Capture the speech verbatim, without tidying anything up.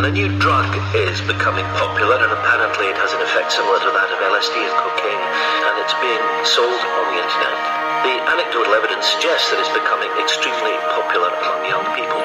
A new drug is becoming popular, and apparently it has an effect similar to that of L S D and cocaine, and it's being sold on the internet. The anecdotal evidence suggests that it's becoming extremely popular among young people.